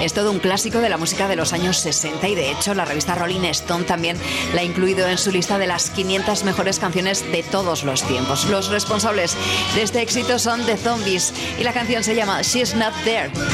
Es todo un clásico de la música de los años 60 y de hecho la revista Rolling Stone también la ha incluido en su lista de las 500 mejores canciones de todos los tiempos. Los responsables de este éxito son The Zombies y la canción se llama She's Not There.